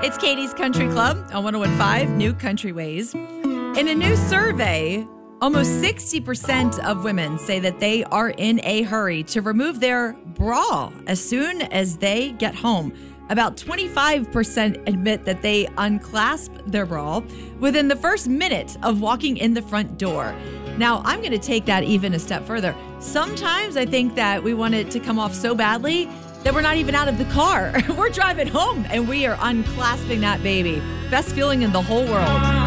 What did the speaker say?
It's Katie's Country Club on 101.5 New Country Ways. In a new survey, almost 60% of women say that they are in a hurry to remove their bra as soon as they get home. About 25% admit that they unclasp their bra within the first minute of walking in the front door. Now, I'm going to take that even a step further. Sometimes I think that we want it to come off so badly that we're not even out of the car. We're driving home and we are unclasping that baby. Best feeling in the whole world.